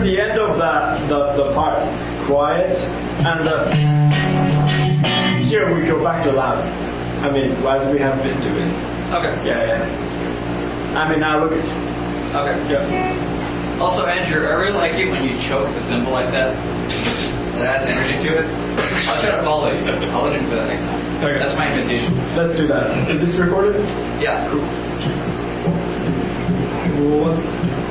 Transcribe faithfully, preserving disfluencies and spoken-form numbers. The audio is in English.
the end of that the, the part quiet, and the, here we go back to loud. I mean, as we have been doing. Okay. Yeah, yeah. I mean, now look at. Okay. Yeah. Also, Andrew, I really like it when you choke the cymbal like that. That adds energy to it. I'll try to follow you. I'll listen for that next time. Okay. That's my invitation. Let's do that. Is this recorded? Yeah. Cool. Cool.